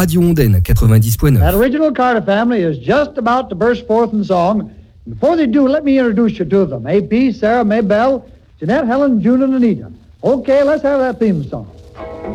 Radio Ondaine 90.9. That original Carter family is just about to burst forth in song. Before they do, let me introduce you to them. AP, Sarah, Maybelle, Jeanette, Helen, June, and Anita. Okay, let's have that theme song.